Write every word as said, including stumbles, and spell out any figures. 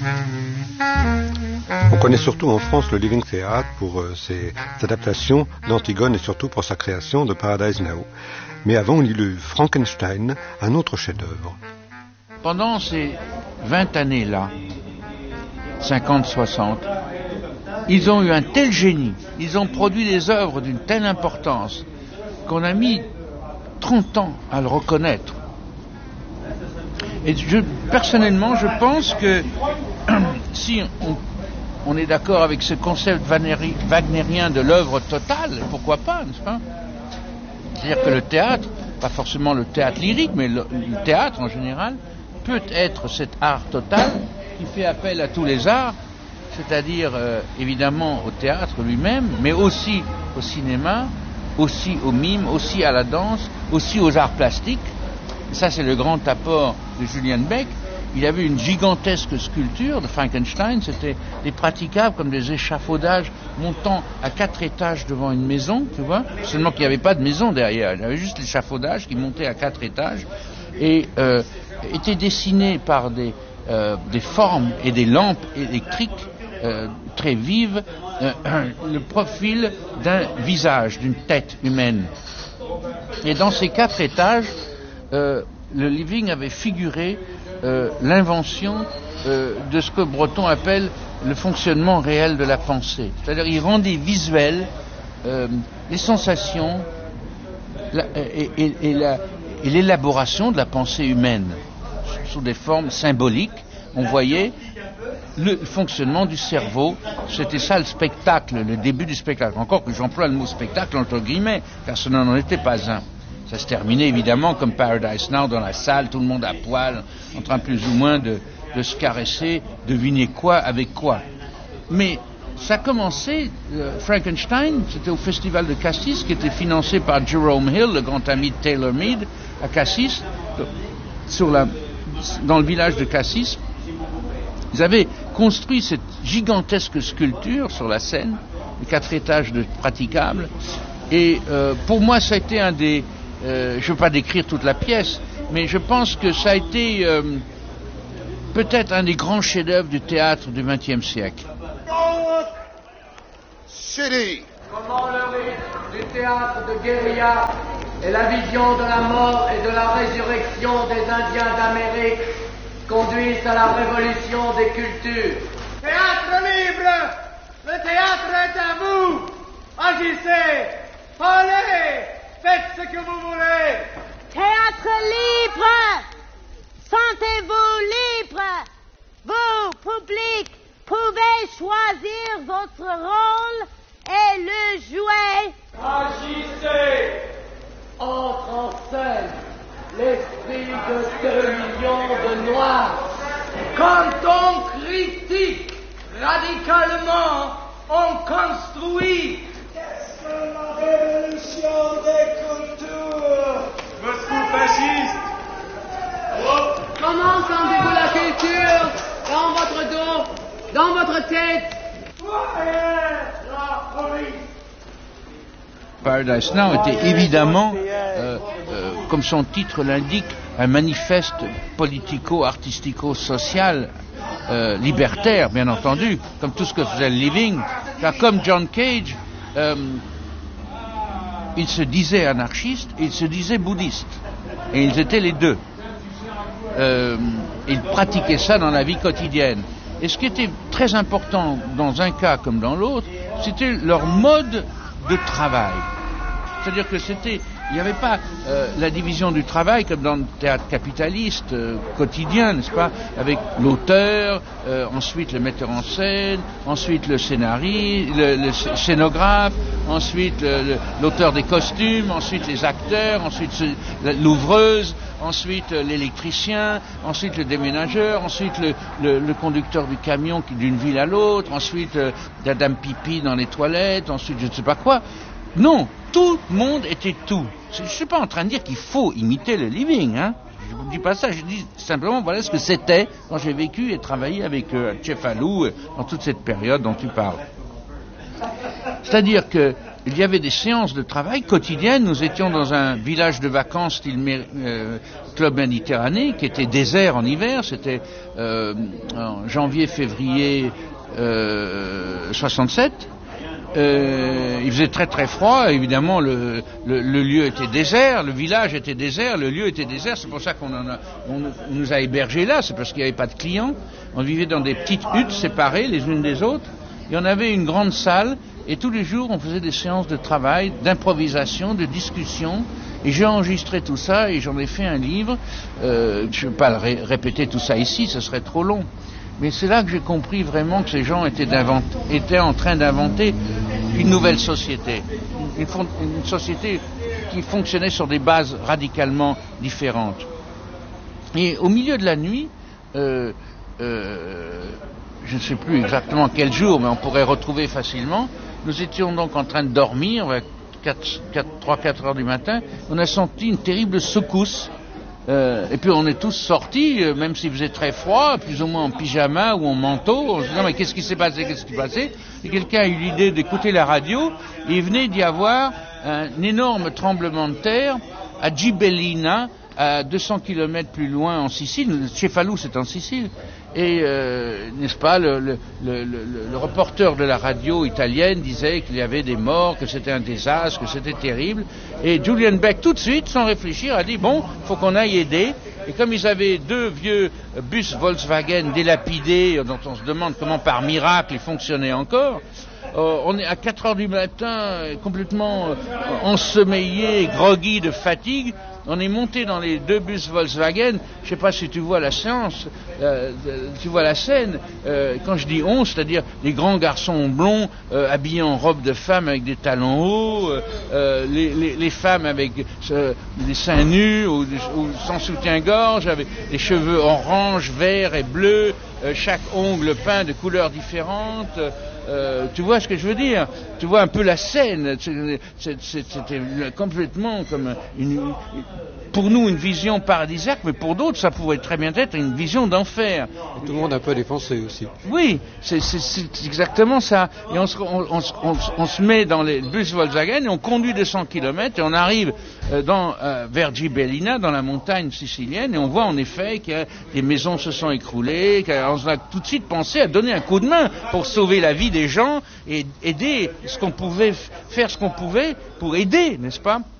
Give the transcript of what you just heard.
On connaît surtout en France le Living Theatre pour euh, ses adaptations d'Antigone et surtout pour sa création de Paradise Now. Mais avant, on y lut Frankenstein, un autre chef-d'œuvre. Pendant ces vingt années-là, cinquante soixante, ils ont eu un tel génie, ils ont produit des œuvres d'une telle importance qu'on a mis trente ans à le reconnaître. Et je, personnellement, je pense que si on, on est d'accord avec ce concept wagnérien de l'œuvre totale, pourquoi pas, n'est-ce pas? C'est-à-dire que le théâtre, pas forcément le théâtre lyrique, mais le, le théâtre en général, peut être cet art total qui fait appel à tous les arts, c'est-à-dire euh, évidemment au théâtre lui-même, mais aussi au cinéma, aussi au mime, aussi à la danse, aussi aux arts plastiques. Et ça, c'est le grand apport de Julian Beck. Il avait une gigantesque sculpture de Frankenstein, c'était des praticables comme des échafaudages montant à quatre étages devant une maison, tu vois, seulement qu'il n'y avait pas de maison derrière, il y avait juste l'échafaudage qui montait à quatre étages et euh, était dessiné par des, euh, des formes et des lampes électriques euh, très vives, euh, le profil d'un visage, d'une tête humaine. Et dans ces quatre étages, euh, le Living avait figuré Euh, l'invention euh, de ce que Breton appelle le fonctionnement réel de la pensée. C'est-à-dire il rendait visuel euh, les sensations la, et, et, et, la, et l'élaboration de la pensée humaine sous des formes symboliques. On voyait le fonctionnement du cerveau. C'était ça le spectacle, le début du spectacle. Encore que j'emploie le mot spectacle entre guillemets, car ce n'en était pas un. Ça se terminait évidemment comme Paradise Now dans la salle, tout le monde à poil, en train plus ou moins de, de se caresser, deviner quoi avec quoi. Mais ça a commencé, euh, Frankenstein, c'était au festival de Cassis, qui était financé par Jerome Hill, le grand ami de Taylor Mead, à Cassis, sur la, dans le village de Cassis. Ils avaient construit cette gigantesque sculpture sur la scène, les quatre étages de praticables, et euh, pour moi ça a été un des... Euh, je ne veux pas décrire toute la pièce, mais je pense que ça a été euh, peut-être un des grands chefs-d'œuvre du théâtre du vingtième siècle. City. Comment le rythme du théâtre de guérilla et la vision de la mort et de la résurrection des Indiens d'Amérique conduisent à la révolution des cultures. Théâtre libre, le théâtre est à vous. Agissez, allez. Faites ce que vous voulez. Théâtre libre. Sentez-vous libre. Vous, public, pouvez choisir votre rôle et le jouer. Agissez. Entre en scène l'esprit de ce million de noirs. Quand on critique radicalement, on construit. La révolution des cultures. Moscou fasciste. Comment sentez-vous la culture dans votre dos, dans votre tête? La police. Paradise Now était évidemment, euh, euh, comme son titre l'indique, un manifeste politico-artistico-social euh, libertaire, bien entendu, comme tout ce que faisait le Living. Car comme John Cage, euh, il se disait anarchiste et il se disait bouddhiste. Et ils étaient les deux. Euh, ils pratiquaient ça dans la vie quotidienne. Et ce qui était très important dans un cas comme dans l'autre, c'était leur mode de travail. C'est-à-dire que c'était, il n'y avait pas euh, la division du travail comme dans le théâtre capitaliste euh, quotidien, n'est-ce pas, avec l'auteur, euh, ensuite le metteur en scène, ensuite le scénariste, le, le scénographe, ensuite le, le, l'auteur des costumes, ensuite les acteurs, ensuite l'ouvreuse, ensuite l'électricien, ensuite le déménageur, ensuite le, le, le conducteur du camion qui d'une ville à l'autre, ensuite euh, la dame pipi dans les toilettes, ensuite je ne sais pas quoi. Non, tout le monde était tout. Je ne suis pas en train de dire qu'il faut imiter le Living, hein. Je ne vous dis pas ça, je dis simplement voilà ce que c'était quand j'ai vécu et travaillé avec euh, Cefalù dans toute cette période dont tu parles. C'est-à-dire que il y avait des séances de travail quotidiennes. Nous étions dans un village de vacances style euh, Club Méditerranée, qui était désert en hiver. C'était euh, en janvier-février euh, soixante-sept. Euh, il faisait très très froid, évidemment le, le, le lieu était désert, le village était désert, le lieu était désert, c'est pour ça qu'on en a, on, on nous a hébergés là, c'est parce qu'il n'y avait pas de clients. On vivait dans des petites huttes séparées les unes des autres, et on avait une grande salle, et tous les jours on faisait des séances de travail, d'improvisation, de discussion, et j'ai enregistré tout ça, et j'en ai fait un livre. Euh, je ne vais pas le ré- répéter tout ça ici, ce serait trop long. Mais c'est là que j'ai compris vraiment que ces gens étaient, étaient en train d'inventer une nouvelle société, une, une société qui fonctionnait sur des bases radicalement différentes. Et au milieu de la nuit, euh, euh, je ne sais plus exactement quel jour, mais on pourrait retrouver facilement, nous étions donc en train de dormir, vers trois quatre heures du matin, on a senti une terrible secousse. Euh, et puis on est tous sortis, euh, même s'il faisait très froid, plus ou moins en pyjama ou en manteau, en se disant mais qu'est-ce qui s'est passé, qu'est-ce qui s'est passé? Et quelqu'un a eu l'idée d'écouter la radio, et il venait d'y avoir un énorme tremblement de terre à Gibellina, à deux cents kilomètres plus loin en Sicile. Cefalù, c'est en Sicile. Et, euh, n'est-ce pas, le, le, le, le, le reporter de la radio italienne disait qu'il y avait des morts, que c'était un désastre, que c'était terrible. Et Julian Beck, tout de suite, sans réfléchir, a dit, bon, il faut qu'on aille aider. Et comme ils avaient deux vieux bus Volkswagen délapidés, dont on se demande comment par miracle ils fonctionnaient encore, euh, on est à quatre heures du matin, complètement euh, ensommeillé, groggy de fatigue. On est monté dans les deux bus Volkswagen. Je ne sais pas si tu vois la séance, euh, tu vois la scène. Euh, quand je dis on, c'est-à-dire des grands garçons blonds euh, habillés en robe de femme avec des talons hauts, euh, les, les, les femmes avec euh, des seins nus ou, ou sans soutien-gorge, avec des cheveux orange, vert et bleu, euh, chaque ongle peint de couleurs différentes. Euh, tu vois ce que je veux dire? Tu vois un peu la scène. C'était complètement comme une, pour nous une vision paradisiaque, mais pour d'autres ça pouvait très bien être une vision d'enfer. Et tout le monde un peu défoncé aussi. Oui, c'est exactement ça. Et on se, on, on, on, on se met dans les bus Volkswagen et on conduit deux cents kilomètres et on arrive euh, dans, euh, vers Gibellina, dans la montagne sicilienne, et on voit en effet que des maisons se sont écroulées, qu'on a tout de suite pensé à donner un coup de main pour sauver la vie des gens et aider ce qu'on pouvait, faire ce qu'on pouvait pour aider, n'est-ce pas?